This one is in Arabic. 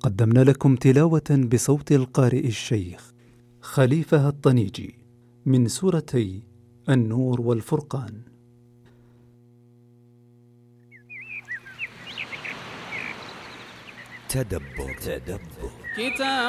قدمنا لكم تلاوة بصوت القارئ الشيخ خليفة الطنيجي من سورتي النور والفرقان. تدبر. كتاب